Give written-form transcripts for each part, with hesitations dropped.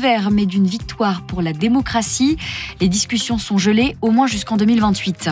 revers, mais d'une victoire pour la démocratie. Les discussions sont gelées au moins jusqu'en 2028.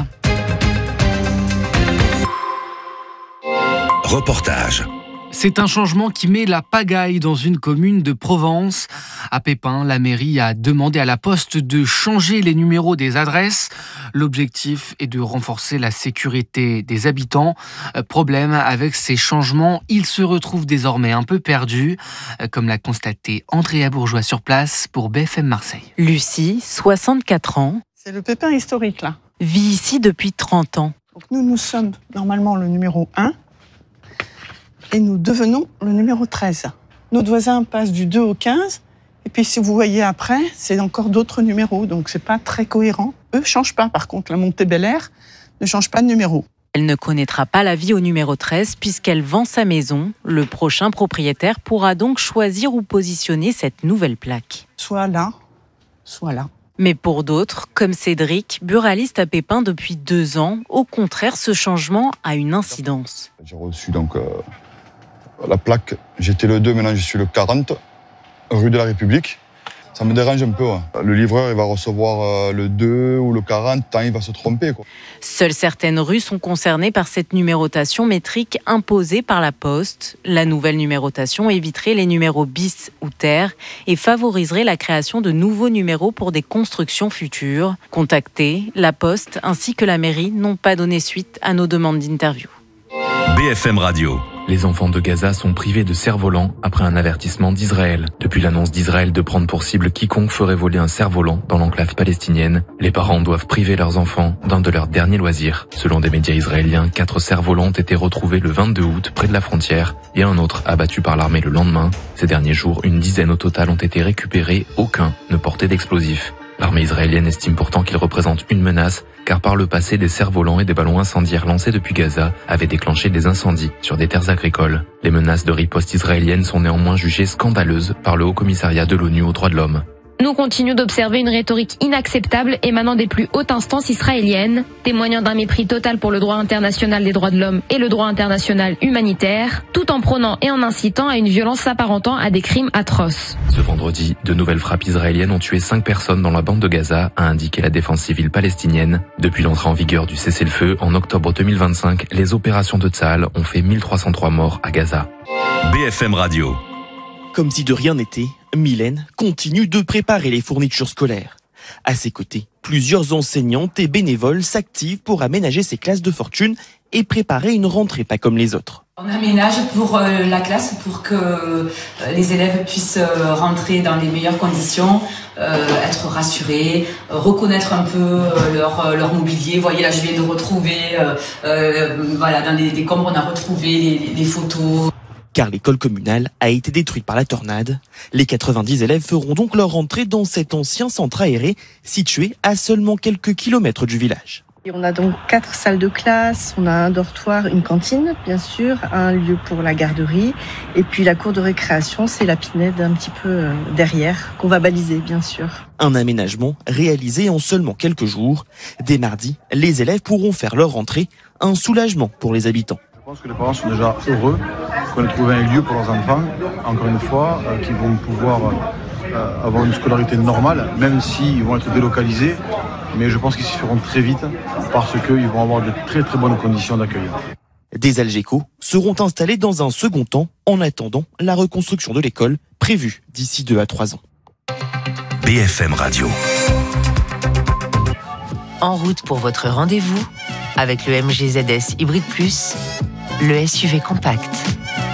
Reportage. C'est un changement qui met la pagaille dans une commune de Provence. À Pépin, la mairie a demandé à la Poste de changer les numéros des adresses. L'objectif est de renforcer la sécurité des habitants. Problème avec ces changements, ils se retrouvent désormais un peu perdus, comme l'a constaté Andrea Bourgeois sur place pour BFM Marseille. Lucie, 64 ans. C'est le Pépin historique là. Vit ici depuis 30 ans. Donc nous sommes normalement le numéro 1. Et nous devenons le numéro 13. Notre voisin passe du 2 au 15, et puis si vous voyez après, c'est encore d'autres numéros, donc c'est pas très cohérent. Eux ne changent pas, par contre, la montée Bel-Air ne change pas de numéro. Elle ne connaîtra pas la vie au numéro 13 puisqu'elle vend sa maison. Le prochain propriétaire pourra donc choisir où positionner cette nouvelle plaque. Soit là, soit là. Mais pour d'autres, comme Cédric, buraliste à Pépin depuis 2 ans, au contraire, ce changement a une incidence. J'ai reçu donc la plaque, j'étais le 2, maintenant je suis le 40, rue de la République. Ça me dérange un peu. Ouais. Le livreur, il va recevoir le 2 ou le 40, tant il va se tromper. Seules certaines rues sont concernées par cette numérotation métrique imposée par la Poste. La nouvelle numérotation éviterait les numéros bis ou terre et favoriserait la création de nouveaux numéros pour des constructions futures. Contactés, la Poste ainsi que la mairie n'ont pas donné suite à nos demandes d'interview. BFM Radio. Les enfants de Gaza sont privés de cerf-volant après un avertissement d'Israël. Depuis l'annonce d'Israël de prendre pour cible quiconque ferait voler un cerf-volant dans l'enclave palestinienne, les parents doivent priver leurs enfants d'un de leurs derniers loisirs. Selon des médias israéliens, 4 cerfs-volants ont été retrouvés le 22 août près de la frontière et un autre abattu par l'armée le lendemain. Ces derniers jours, une dizaine au total ont été récupérés, aucun ne portait d'explosifs. L'armée israélienne estime pourtant qu'ils représentent une menace, car par le passé, des cerfs-volants et des ballons incendiaires lancés depuis Gaza avaient déclenché des incendies sur des terres agricoles. Les menaces de riposte israélienne sont néanmoins jugées scandaleuses par le Haut-Commissariat de l'ONU aux droits de l'homme. Nous continuons d'observer une rhétorique inacceptable émanant des plus hautes instances israéliennes, témoignant d'un mépris total pour le droit international des droits de l'homme et le droit international humanitaire, tout en prônant et en incitant à une violence s'apparentant à des crimes atroces. Ce vendredi, de nouvelles frappes israéliennes ont tué 5 personnes dans la bande de Gaza, a indiqué la défense civile palestinienne. Depuis l'entrée en vigueur du cessez-le-feu en octobre 2025, les opérations de Tsahal ont fait 1303 morts à Gaza. BFM Radio. Comme si de rien n'était, Mylène continue de préparer les fournitures scolaires. À ses côtés, plusieurs enseignantes et bénévoles s'activent pour aménager ses classes de fortune et préparer une rentrée pas comme les autres. On aménage pour la classe pour que les élèves puissent rentrer dans les meilleures conditions, être rassurés, reconnaître un peu leur mobilier. Vous voyez là, je viens de retrouver, dans les décombres, on a retrouvé les photos. Car l'école communale a été détruite par la tornade. Les 90 élèves feront donc leur entrée dans cet ancien centre aéré situé à seulement quelques kilomètres du village. On a donc 4 salles de classe, on a un dortoir, une cantine bien sûr, un lieu pour la garderie et puis la cour de récréation, c'est la pinède un petit peu derrière qu'on va baliser bien sûr. Un aménagement réalisé en seulement quelques jours. Dès mardi, les élèves pourront faire leur rentrée, un soulagement pour les habitants. Je pense que les parents sont déjà heureux qu'on ait trouvé un lieu pour leurs enfants, encore une fois, qui vont pouvoir avoir une scolarité normale, même s'ils vont être délocalisés. Mais je pense qu'ils s'y feront très vite parce qu'ils vont avoir de très très bonnes conditions d'accueil. Des Algeco seront installés dans un second temps en attendant la reconstruction de l'école prévue d'ici 2 à 3 ans. BFM Radio. En route pour votre rendez-vous avec le MG ZS Hybrid Plus, le SUV compact.